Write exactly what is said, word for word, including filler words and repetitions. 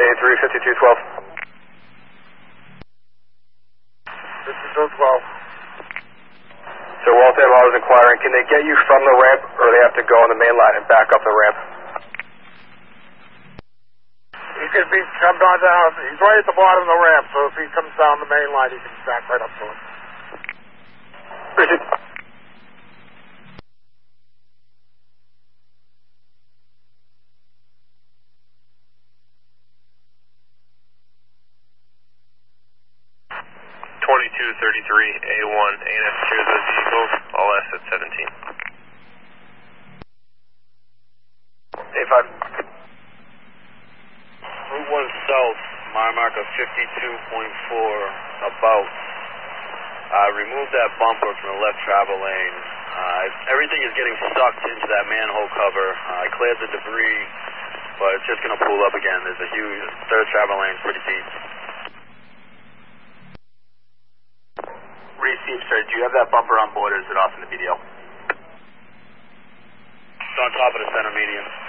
three, fifty-two twelve. fifty-two twelve. So Waltham, I was inquiring, can they get you from the ramp, or they have to go on the main line and back up the ramp? He can be come down down. He's right at the bottom of the ramp, so if he comes down the main line, he can back right up to it. Appreciate it. twenty-two thirty-three, A one, A N F secures those vehicles, all S at seventeen. A five. Route one South, mile marker fifty-two point four, about. Uh, remove that bumper from the left travel lane. Uh, everything is getting sucked into that manhole cover. Uh, I cleared the debris, but it's just going to pull up again. There's a huge, third travel lane, pretty deep. Receive, sir. Do you have that bumper on board, or is it off in the B D L? It's on top of the center median.